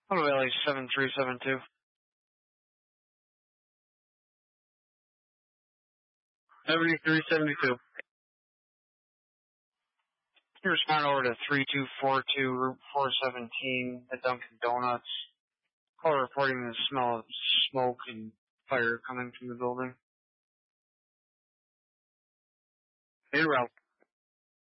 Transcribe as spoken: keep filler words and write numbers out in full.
Probably like seven three seven two. seventy-three seventy-two. You respond over to three two four two Route four seventeen at Dunkin' Donuts. Call reporting the smell of smoke and fire coming from the building. En route.